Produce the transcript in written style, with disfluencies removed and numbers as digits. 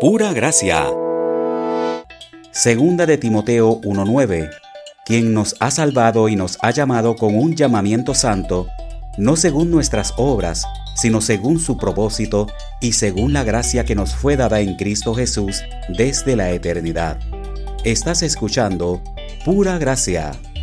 Pura gracia. Segunda de Timoteo 1:9, quien nos ha salvado y nos ha llamado con un llamamiento santo, no según nuestras obras, sino según su propósito y según la gracia que nos fue dada en Cristo Jesús desde la eternidad. Estás escuchando Pura Gracia.